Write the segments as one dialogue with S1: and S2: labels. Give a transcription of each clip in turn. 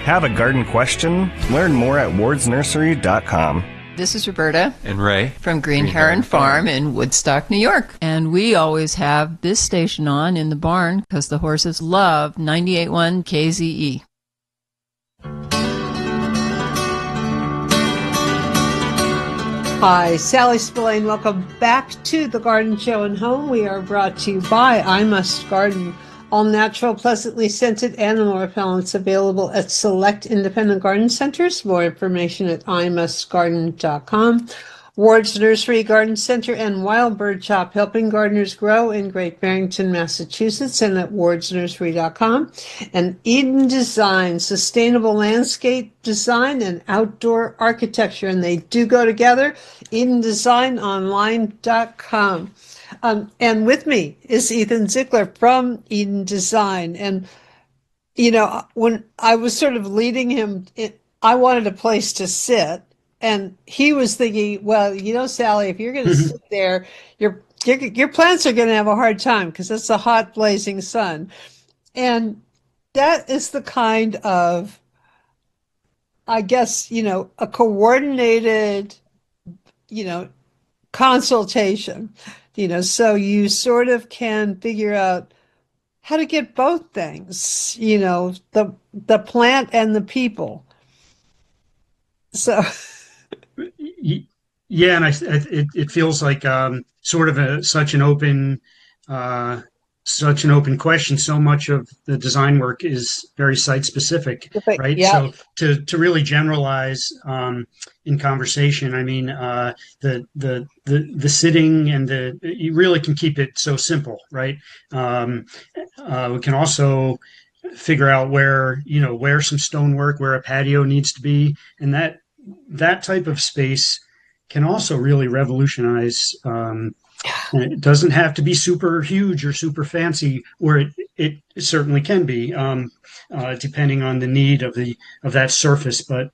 S1: Have a garden question? Learn more at wardsnursery.com.
S2: This is Roberta
S3: and Ray
S2: from Green Heron Farm in Woodstock, New York. And we always have this station on in the barn because the horses love 98.1 KZE.
S4: Hi, Sally Spillane. Welcome back to the Garden Show and Home. We are brought to you by I Must Garden. All natural, pleasantly scented animal repellents available at select independent garden centers. More information at imustgarden.com. Ward's Nursery Garden Center and Wild Bird Shop, helping gardeners grow in Great Barrington, Massachusetts, and at wardsnursery.com. And Eden Design, sustainable landscape design and outdoor architecture, and they do go together. EdenDesignOnline.com. And with me is Ethan Ziegler from Eden Design. And, you know, when I was sort of leading him, I wanted a place to sit. And he was thinking, well, you know, Sally, if you're going to sit there, your plants are going to have a hard time because it's a hot, blazing sun. And that is the kind of, I guess, you know, a coordinated, you know, consultation, you know, so you sort of can figure out how to get both things, you know, the plant and the people. So,
S5: yeah, and it feels like sort of such an open question. So much of the design work is very site specific, right?
S4: Yeah.
S5: So to really generalize in conversation, I mean, the sitting and you really can keep it so simple, right? We can also figure out where some stonework, where a patio needs to be, and that type of space can also really revolutionize. It doesn't have to be super huge or super fancy, or it certainly can be, depending on the need of that surface. But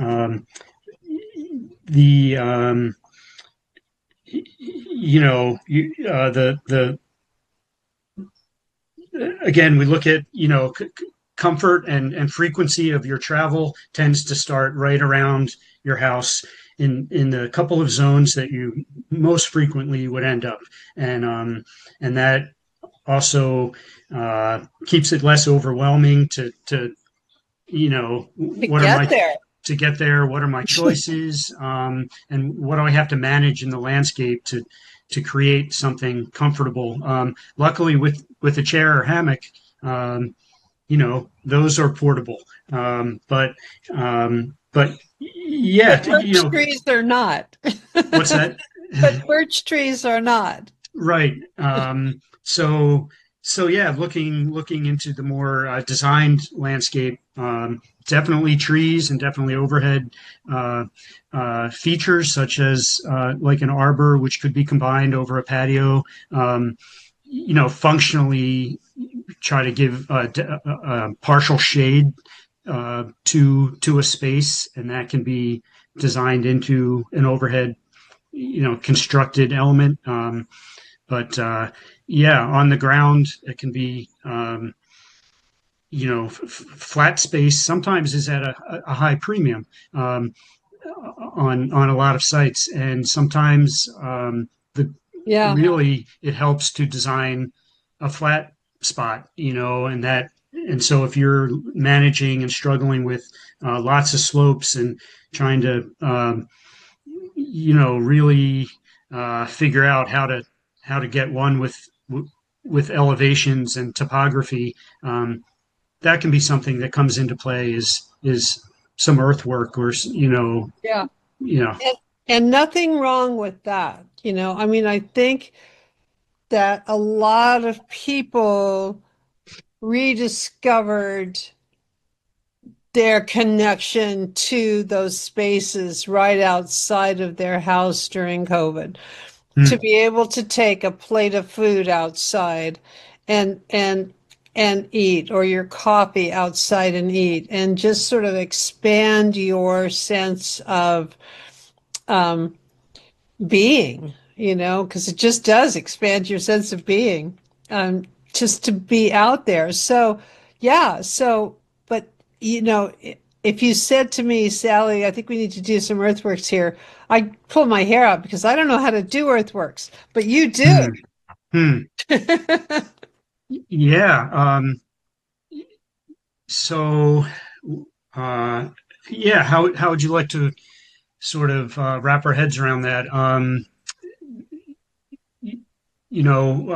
S5: again, we look at, you know, comfort and frequency of your travel tends to start right around your house in the couple of zones that you most frequently would end up. And that also keeps it less overwhelming to you know, to get there, what are my choices, and what do I have to manage in the landscape to create something comfortable. Luckily with a chair or hammock, you know, those are portable. But yeah,
S4: but birch trees are not.
S5: What's that?
S4: But birch trees are not.
S5: Right. So yeah, looking into the more designed landscape, definitely trees and definitely overhead features such as like an arbor, which could be combined over a patio. You know, functionally try to give partial shade to a space, and that can be designed into an overhead, you know, constructed element. But yeah, on the ground, it can be, you know, flat space sometimes is at a high premium on a lot of sites, and sometimes really it helps to design a flat spot, you know, and so if you're managing and struggling with lots of slopes and trying to, you know, really figure out how to get one with elevations and topography, that can be something that comes into play is some earthwork or, you know.
S4: Yeah.
S5: You know.
S4: And nothing wrong with that. You know, I mean, I think that a lot of people rediscovered their connection to those spaces right outside of their house during COVID. To be able to take a plate of food outside and eat, or your coffee outside and eat, and just sort of expand your sense of being, you know, because it just does expand your sense of being, just to be out there. So, yeah. So, but, you know, if you said to me, Sally, I think we need to do some earthworks here, I'd pull my hair out because I don't know how to do earthworks, but you do.
S5: Hmm. Hmm. Yeah. So, uh, yeah, how would you like to sort of wrap our heads around that? You know,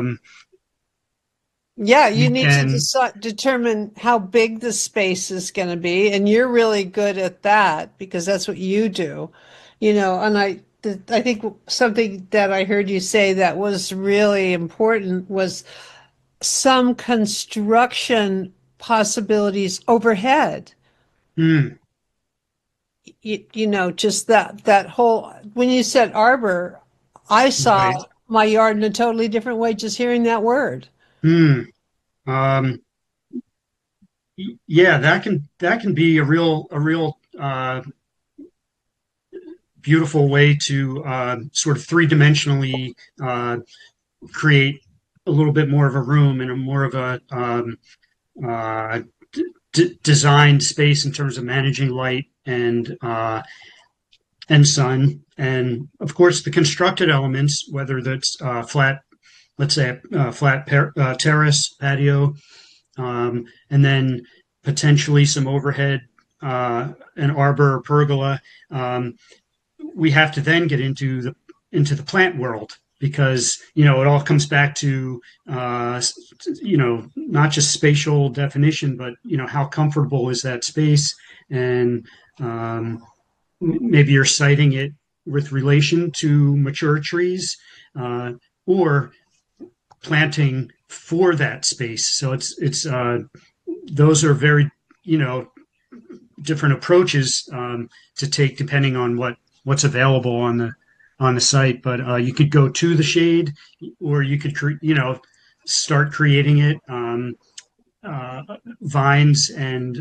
S4: Yeah, you
S5: we
S4: need to
S5: can.
S4: decide, determine how big the space is going to be, and you're really good at that because that's what you do, And I think something that I heard you say that was really important was some construction possibilities overhead.
S5: Hmm.
S4: Just that whole when you said arbor, I saw
S5: Right.
S4: my yard in a totally different way just hearing that word.
S5: Hmm. Um, yeah, that can be a real beautiful way to sort of three-dimensionally create a little bit more of a room and a more of a uh, designed space in terms of managing light and sun, and of course the constructed elements, whether that's flat, let's say a flat terrace patio, and then potentially some overhead, an arbor or pergola. We have to then get into the plant world because it all comes back to not just spatial definition, but how comfortable is that space, and um, maybe you're citing it with relation to mature trees, or planting for that space. So it's those are very you know different approaches to take depending on what's available on the site. But you could go to the shade, or you could start creating it. Vines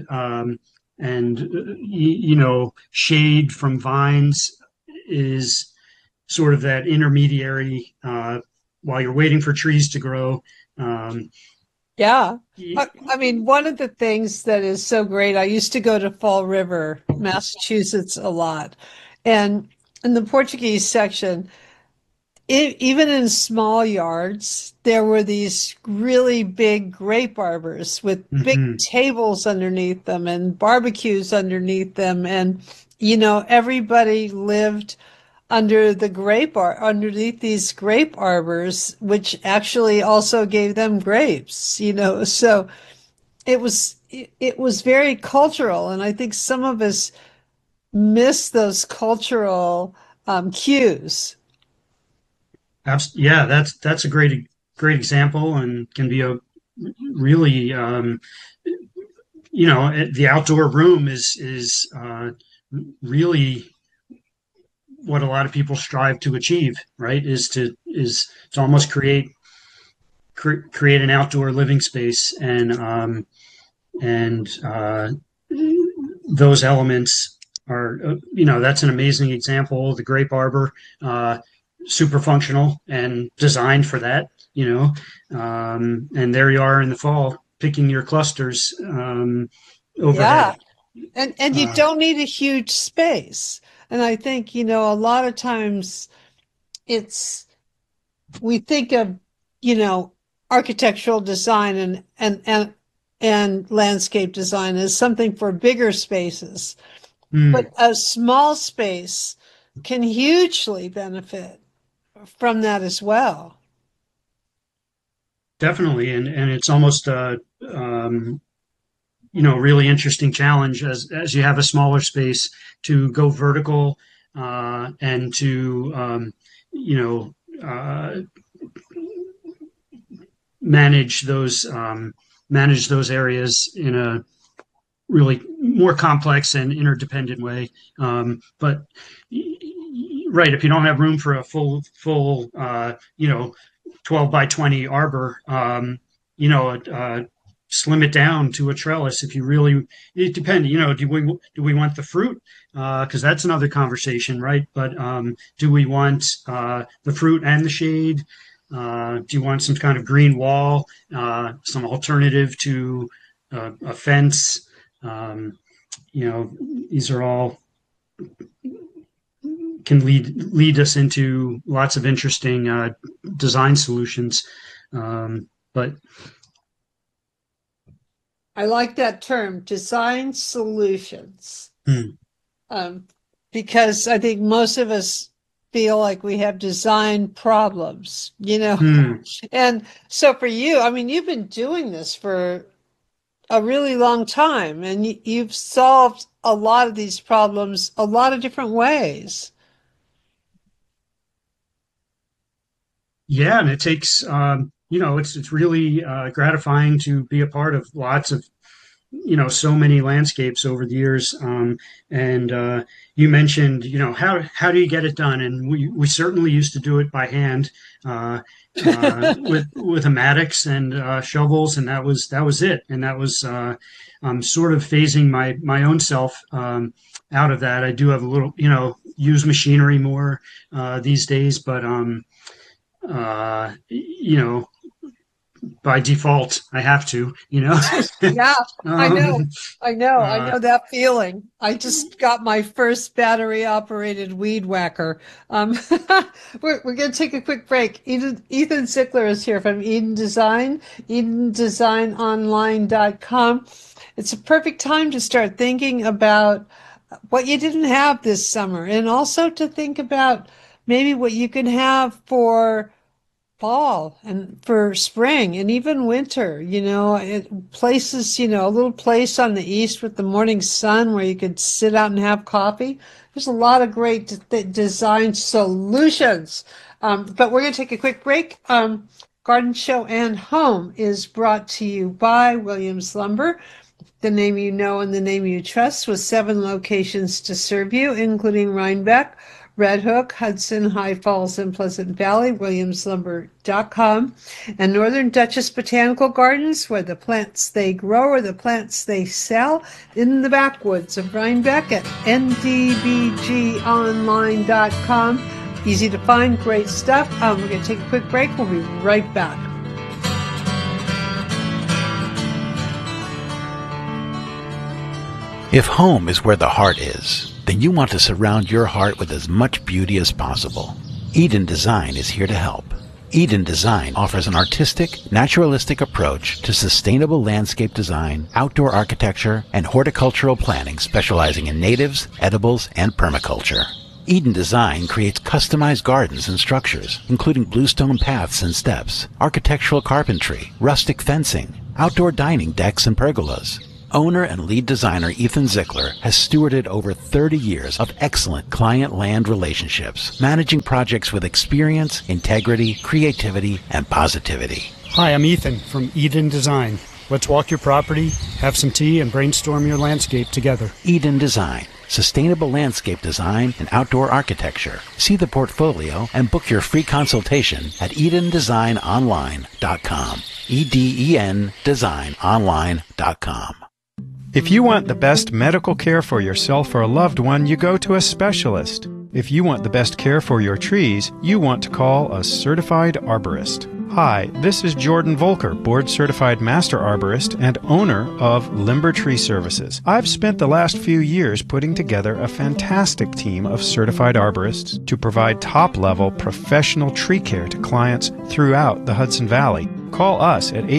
S5: and shade from vines is sort of that intermediary while you're waiting for trees to grow. Um,
S4: Yeah. I mean, one of the things that is so great, I used to go to Fall River, Massachusetts a lot. And in the Portuguese section, even in small yards, there were these really big grape arbors with big
S5: mhm.
S4: tables underneath them and barbecues underneath them. And, everybody lived underneath these grape arbors, which actually also gave them grapes. So it was very cultural, and I think some of us miss those cultural cues.
S5: Yeah, that's a great example, and can be a really the outdoor room is really what a lot of people strive to achieve, right? Is to almost create an outdoor living space, and those elements are that's an amazing example. The grape arbor, super functional and designed for that. And there you are in the fall picking your clusters overhead.
S4: Yeah. And you
S5: Uh,
S4: don't need a huge space. And I think, a lot of times it's we think of, you know, architectural design and landscape design as something for bigger spaces. But
S5: hmm,
S4: a small space can hugely benefit from that as well.
S5: definitely, and it's almost really interesting challenge as you have a smaller space to go vertical, and to you know manage those areas in a really more complex and interdependent way. But right, if you don't have room for a full 12 by 20 arbor, slim it down to a trellis. If you really, it depends. Do we want the fruit? Because that's another conversation, right? But do we want the fruit and the shade? Do you want some kind of green wall, some alternative to a fence? Um, these are all can lead us into lots of interesting design solutions. But
S4: I like that term, design solutions, because I think most of us feel like we have design problems, And so for you, I mean, you've been doing this for a really long time, and you've solved a lot of these problems a lot of different ways.
S5: Yeah, and it takes, it's really gratifying to be a part of lots of, so many landscapes over the years. And you mentioned, how do you get it done? And we certainly used to do it by hand with a Maddox and shovels, and that was it. And that was I'm sort of phasing my own self out of that. I do have a little, use machinery more these days, but by default, I have to,
S4: Yeah, I know that feeling. I just got my first battery operated weed whacker. We're going to take a quick break. Ethan Ziegler is here from Eden Design, EdenDesignOnline.com. It's a perfect time to start thinking about what you didn't have this summer, and also to think about maybe what you can have for fall and for spring and even winter, places, a little place on the east with the morning sun where you could sit out and have coffee. There's a lot of great design solutions. But we're going to take a quick break. Garden Show and Home is brought to you by Williams Lumber, the name you know and the name you trust, with 7 locations to serve you, including Rhinebeck, Red Hook, Hudson, High Falls, and Pleasant Valley, WilliamsLumber.com, and Northern Duchess Botanical Gardens, where the plants they grow are the plants they sell, in the backwoods of Rhinebeck at ndbgonline.com. Easy to find, great stuff. We're going to take a quick break. We'll be right back.
S3: If home is where the heart is, then you want to surround your heart with as much beauty as possible. Eden Design is here to help. Eden Design offers an artistic, naturalistic approach to sustainable landscape design, outdoor architecture, and horticultural planning, specializing in natives, edibles, and permaculture. Eden Design creates customized gardens and structures, including bluestone paths and steps, architectural carpentry, rustic fencing, outdoor dining decks and pergolas. Owner and lead designer Ethan Ziegler has stewarded over 30 years of excellent client-land relationships, managing projects with experience, integrity, creativity, and positivity.
S6: Hi, I'm Ethan from Eden Design. Let's walk your property, have some tea, and brainstorm your landscape together.
S3: Eden Design, sustainable landscape design and outdoor architecture. See the portfolio and book your free consultation at EdenDesignOnline.com. EdenDesignOnline.com.
S7: If you want the best medical care for yourself or a loved one, you go to a specialist. If you want the best care for your trees, you want to call a certified arborist. Hi, this is Jordan Volker, board-certified master arborist and owner of Limber Tree Services. I've spent the last few years putting together a fantastic team of certified arborists to provide top-level professional tree care to clients throughout the Hudson Valley. Call us at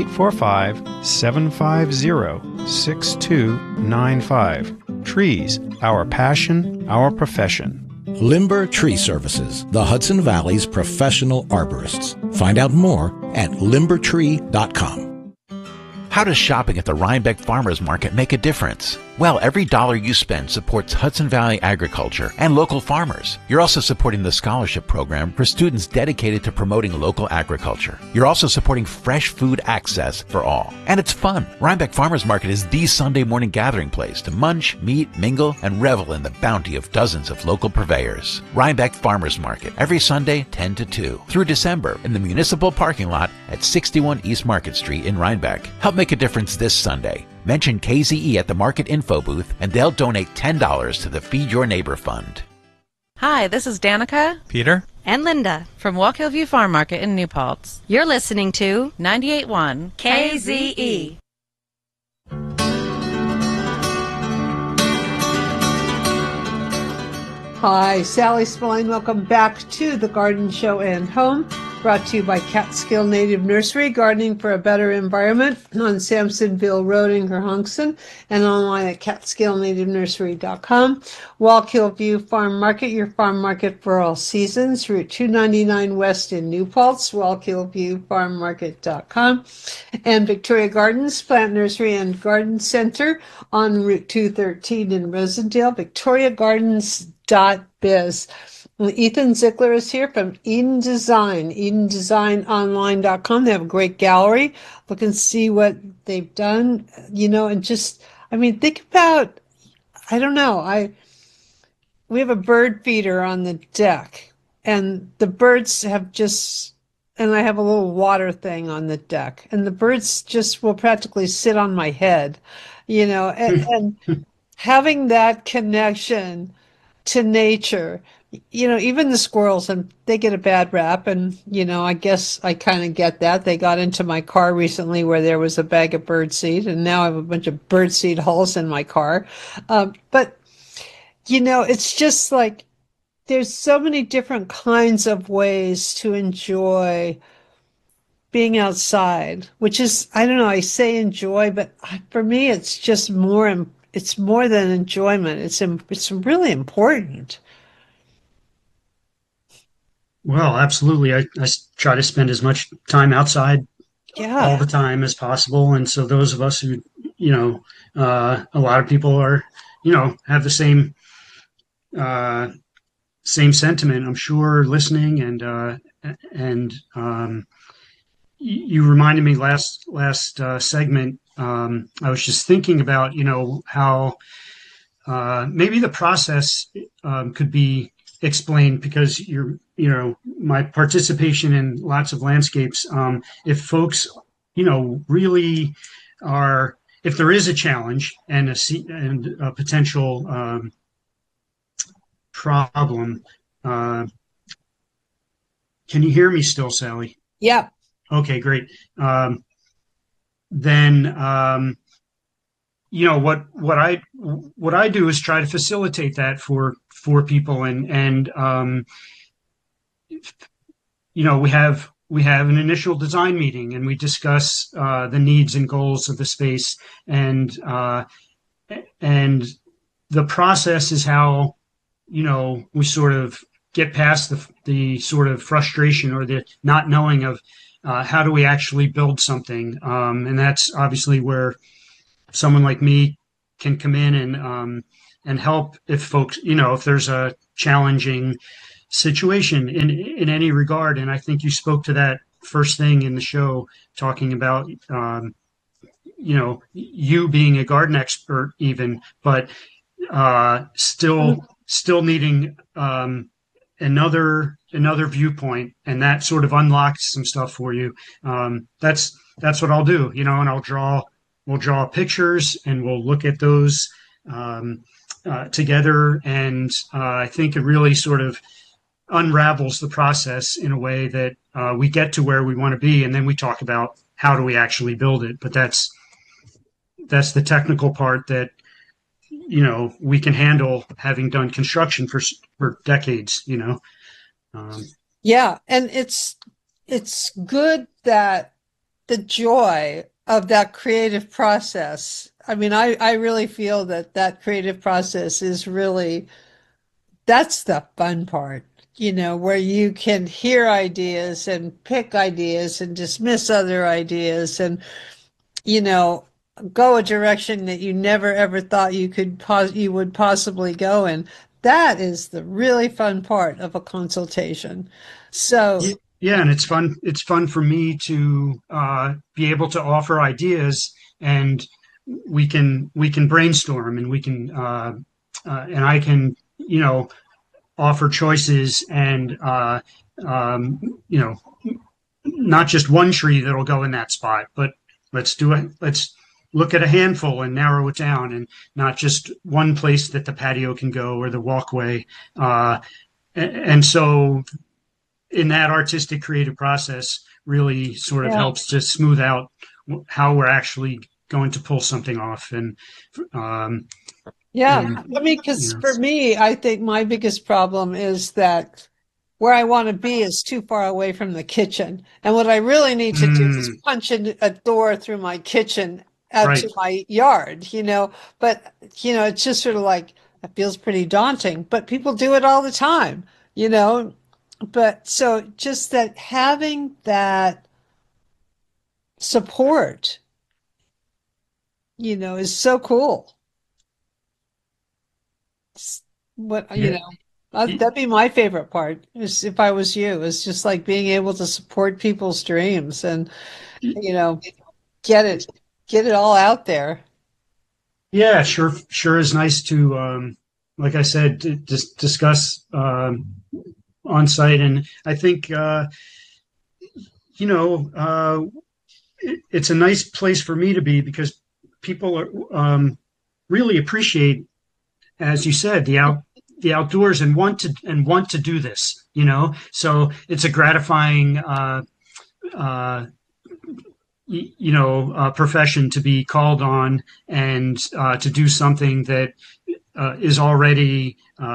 S7: 845-750-6295. Trees, our passion, our profession.
S8: Limber Tree Services, the Hudson Valley's professional arborists. Find out more at limbertree.com.
S3: How does shopping at the Rhinebeck Farmers Market make a difference? Well, every dollar you spend supports Hudson Valley agriculture and local farmers. You're also supporting the scholarship program for students dedicated to promoting local agriculture. You're also supporting fresh food access for all. And it's fun. Rhinebeck Farmers Market is the Sunday morning gathering place to munch, meet, mingle, and revel in the bounty of dozens of local purveyors. Rhinebeck Farmers Market, every Sunday 10 to 2 through December in the municipal parking lot at 61 East Market Street in Rhinebeck. Help make a difference this Sunday. Mention KZE at the Market Info booth, and they'll donate $10 to the Feed Your Neighbor Fund.
S9: Hi, this is Danica,
S10: Peter,
S9: and Linda from Walk Hill View Farm Market in New Paltz. You're listening to 98.1 KZE.
S4: Hi, Sally Spillane. Welcome back to the Garden Show and Home, brought to you by Catskill Native Nursery, gardening for a better environment on Samsonville Road in Kerhonkson and online at catskillnativenursery.com. Wallkill View Farm Market, your farm market for all seasons, Route 299 West in New Paltz, wallkillviewfarmmarket.com. And Victoria Gardens, Plant Nursery and Garden Center on Route 213 in Rosendale, victoriagardens.biz. Ethan Zickler is here from Eden Design, edendesignonline.com. They have a great gallery. Look and see what they've done, and just, think about, I don't know, we have a bird feeder on the deck, and the birds have and I have a little water thing on the deck, and the birds just will practically sit on my head, and having that connection to nature, even the squirrels, and they get a bad rap, and I guess I kind of get that. They got into my car recently where there was a bag of birdseed, and now I have a bunch of birdseed hulls in my car. But it's just like there's so many different kinds of ways to enjoy being outside, which is, I don't know, I say enjoy, but for me it's just more. It's more than enjoyment. It's really important.
S5: Well, absolutely. I try to spend as much time outside all the time as possible. And so those of us who, a lot of people are, have the same sentiment, I'm sure, listening. And you reminded me last segment. I was just thinking about, how maybe the process could be explained, because my participation in lots of landscapes. If folks, really are, if there is a challenge and a potential problem, can you hear me still, Sally?
S4: Yeah.
S5: Okay, great. Then what I do is try to facilitate that for people, and we have an initial design meeting, and we discuss the needs and goals of the space, and the process is how we sort of get past the sort of frustration or the not knowing of how do we actually build something, and that's obviously where someone like me can come in and help if folks, if there's a challenging situation in any regard. And I think you spoke to that first thing in the show, talking about, you being a garden expert even, but still needing another viewpoint, and that sort of unlocks some stuff for you. That's what I'll do, and we'll draw pictures, and we'll look at those together. And I think it really sort of unravels the process in a way that we get to where we want to be. And then we talk about how do we actually build it. But that's the technical part that, we can handle, having done construction for decades,
S4: Yeah. And it's good that the joy of that creative process. I really feel that creative process is really, that's the fun part, where you can hear ideas and pick ideas and dismiss other ideas and, go a direction that you never ever thought you would possibly go in. That is the really fun part of a consultation. So
S5: yeah, and it's fun. It's fun for me to be able to offer ideas, and we can brainstorm, and we can and I can offer choices, and not just one tree that'll go in that spot, but let's look at a handful and narrow it down, and not just one place that the patio can go or the walkway. And so in that artistic creative process really sort of helps to smooth out how we're actually going to pull something off. And
S4: yeah, I mean, because for me, I think my biggest problem is that where I want to be is too far away from the kitchen. And what I really need to do is punch in a door through my kitchen out to my yard, but, it's just sort of like, it feels pretty daunting, but people do it all the time, but so just that having that support, is so cool. That'd be my favorite part is if I was you, is just like being able to support people's dreams and, get it all out there.
S5: Yeah, sure is nice to, like I said, to discuss on site. And I think, it's a nice place for me to be because people are, really appreciate, as you said, the outdoors and want to do this, so it's a gratifying, profession to be called on and to do something that is already,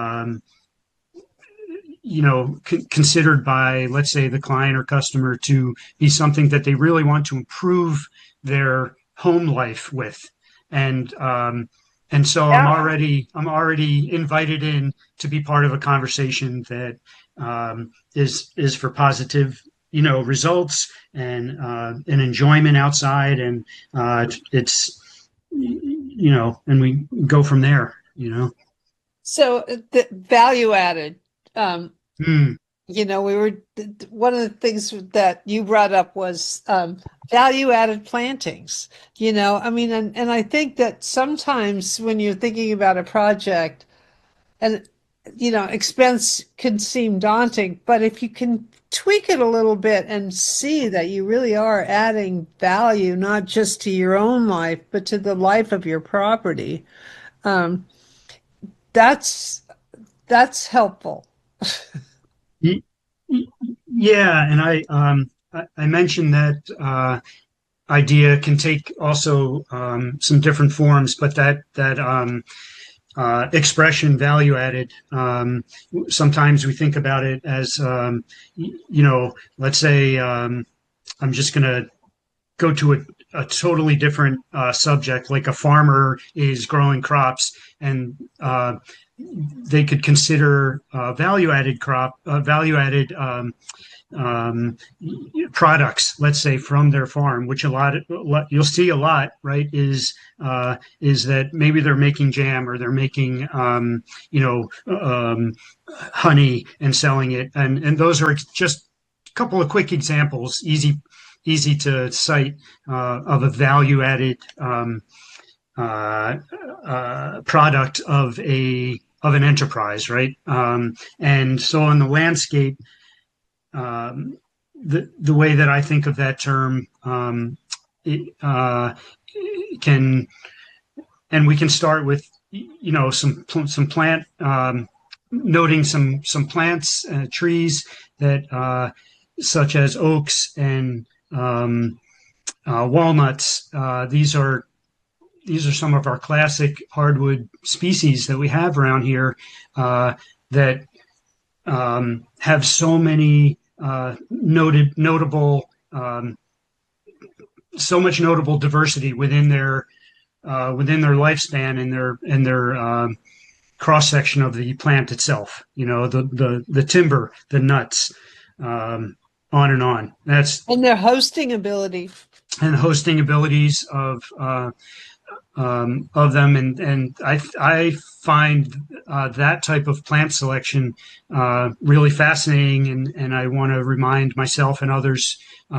S5: considered by, let's say, the client or customer to be something that they really want to improve their home life with. And so I'm already invited in to be part of a conversation that is for positive, results and an enjoyment outside, and it's and we go from there.
S4: So the value added. We were one of the things that you brought up was value added plantings. I mean, and I think that sometimes when you're thinking about a project, and expense can seem daunting, but if you can tweak it a little bit and see that you really are adding value, not just to your own life, but to the life of your property, that's helpful.
S5: Yeah, and I mentioned that idea can take also some different forms, but that expression, value added, sometimes we think about it as let's say I'm just going to go to a totally different subject, like a farmer is growing crops, and they could consider value-added products, let's say, from their farm, which you'll see a lot, right? Is that maybe they're making jam or they're making honey and selling it, and those are just a couple of quick examples, easy to cite, of a value-added product of an enterprise, right? And so on the landscape, the way that I think of that term, it can, and we can start with some plant, noting some plants, trees that such as oaks and walnuts. These are some of our classic hardwood species that we have around here, that have so many notable, so much notable diversity within their lifespan and their cross section of the plant itself. The timber, the nuts, on and on.
S4: And their hosting ability.
S5: And hosting abilities of them, and I find that type of plant selection really fascinating, and I want to remind myself and others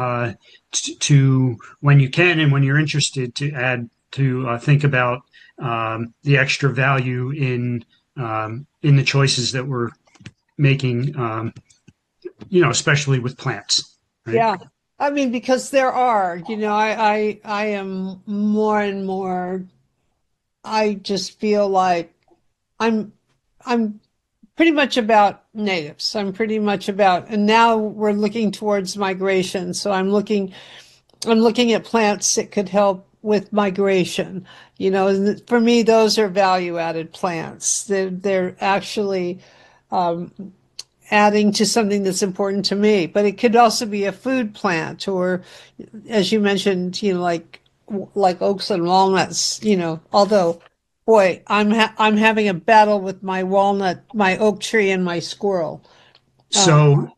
S5: to when you can and when you're interested to think about the extra value in the choices that we're making, especially with plants. Right? Yeah.
S4: I mean, because there are, I am more and more, I just feel like I'm pretty much about natives. I'm pretty much about, and now we're looking towards migration. So I'm looking at plants that could help with migration. And for me, those are value-added plants. They're actually adding to something that's important to me. But it could also be a food plant, or, as you mentioned, like oaks and walnuts. Although, boy, I'm having a battle with my oak tree, and my squirrel.
S5: So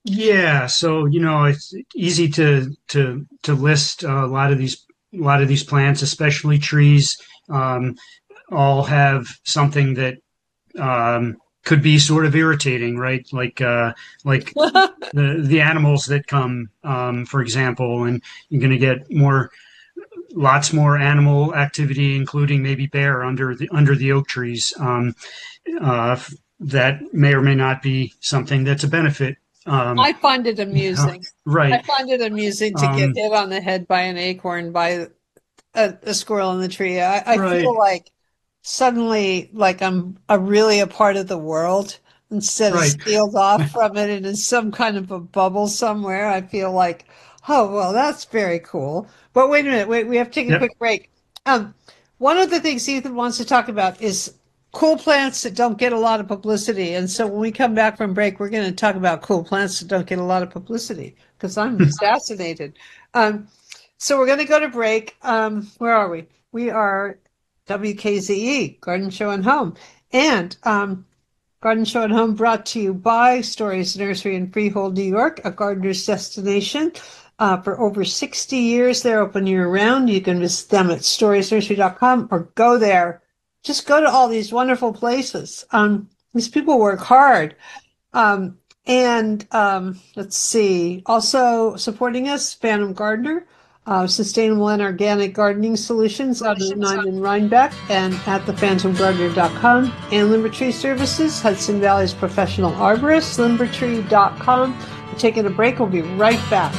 S5: it's easy to list a lot of these plants, especially trees. All have something that could be sort of irritating, right? Like the animals that come, for example, and you're going to get lots more animal activity, including maybe bear under the oak trees. That may or may not be something that's a benefit.
S4: I find it amusing.
S5: Right.
S4: I find it amusing to get hit on the head by an acorn, by a squirrel in the tree. I
S5: Right.
S4: feel like suddenly like I'm really a part of the world instead of
S5: Right.
S4: sealed off from it and in some kind of a bubble somewhere. I feel like, oh, well, that's very cool. But wait a minute. We have to take a
S5: Yep.
S4: quick break. One of the things Ethan wants to talk about is cool plants that don't get a lot of publicity. And so when we come back from break, we're going to talk about cool plants that don't get a lot of publicity, because I'm fascinated. So we're going to go to break. Where are we? We are WKZE, Garden Show and Home. And Garden Show and Home brought to you by Stories Nursery in Freehold, New York, a gardener's destination. For over 60 years, they're open year-round. You can visit them at storiesnursery.com or go there. Just go to all these wonderful places. These people work hard. Let's see. Also supporting us, Phantom Gardener, sustainable and organic gardening solutions out of 9 in Rhinebeck and at thephantomgardener.com. And Limber Tree Services, Hudson Valley's professional arborist, limbertree.com. We're taking a break. We'll be right back.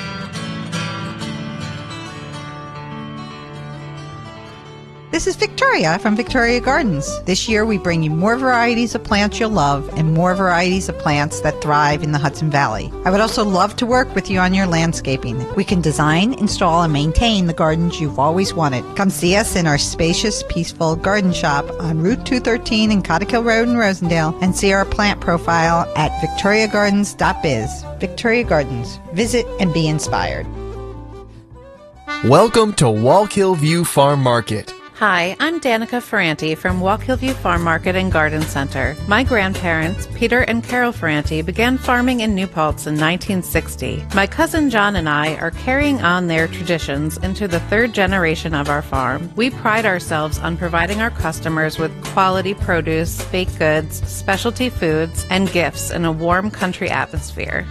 S10: This is Victoria from Victoria Gardens. This year we bring you more varieties of plants you'll love and more varieties of plants that thrive in the Hudson Valley. I would also love to work with you on your landscaping. We can design, install, and maintain the gardens you've always wanted. Come see us in our spacious, peaceful garden shop on Route 213 in Cottikill Road in Rosendale, and see our plant profile at victoriagardens.biz. Victoria Gardens. Visit and be inspired.
S11: Welcome to Wallkill View Farm Market.
S9: Hi, I'm Danica Ferranti from Wallkill View Farm Market and Garden Center. My grandparents, Peter and Carol Ferranti, began farming in New Paltz in 1960. My cousin John and I are carrying on their traditions into the third generation of our farm. We pride ourselves on providing our customers with quality produce, baked goods, specialty foods, and gifts in a warm country atmosphere.